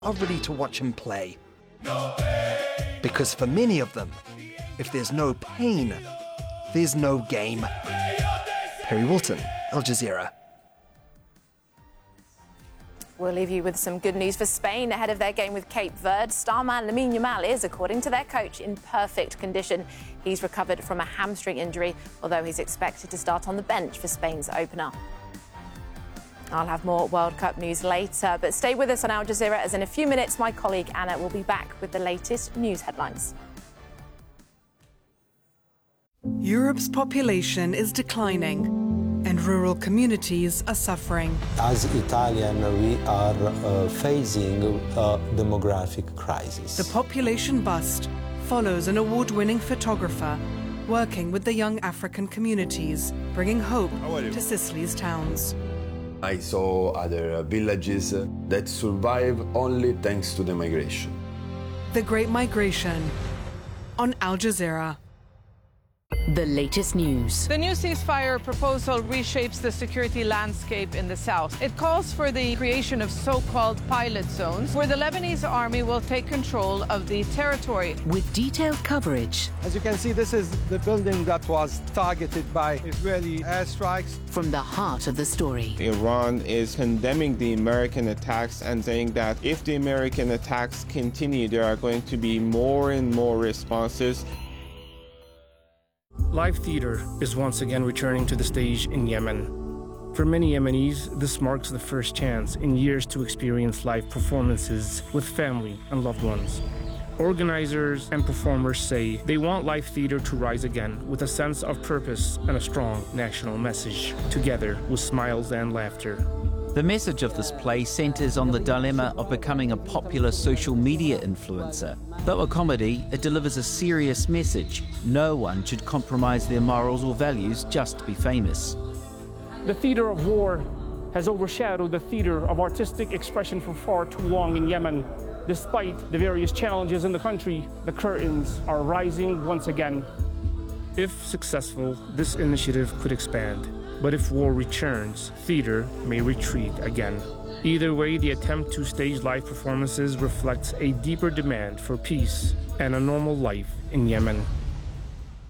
are ready to watch him play. Because for many of them, if there's no pain, there's no game. Perry Wilton, Al Jazeera. We'll leave you with some good news for Spain ahead of their game with Cape Verde. Starman Lamine Yamal is, according to their coach, in perfect condition. He's recovered from a hamstring injury, although he's expected to start on the bench for Spain's opener. I'll have more World Cup news later, but stay with us on Al Jazeera, as in a few minutes my colleague Anna will be back with the latest news headlines. Europe's population is declining and rural communities are suffering. As Italian, we are facing a demographic crisis. The population bust follows an award-winning photographer working with the young African communities, bringing hope to Sicily's towns. I saw other villages that survive only thanks to the migration. The Great Migration on Al Jazeera. The latest news. The new ceasefire proposal reshapes the security landscape in the south. It calls for the creation of so-called pilot zones where the Lebanese army will take control of the territory. With detailed coverage. As you can see, this is the building that was targeted by Israeli airstrikes. From the heart of the story. Iran is condemning the American attacks and saying that if the American attacks continue, there are going to be more and more responses. Live theater is once again returning to the stage in Yemen. For many Yemenis, this marks the first chance in years to experience live performances with family and loved ones. Organizers and performers say they want live theater to rise again with a sense of purpose and a strong national message, together with smiles and laughter. The message of this play centres on the dilemma of becoming a popular social media influencer. Though a comedy, it delivers a serious message. No one should compromise their morals or values just to be famous. The theater of war has overshadowed the theater of artistic expression for far too long in Yemen. Despite the various challenges in the country, the curtains are rising once again. If successful, this initiative could expand. But if war returns, theater may retreat again. Either way, the attempt to stage live performances reflects a deeper demand for peace and a normal life in Yemen.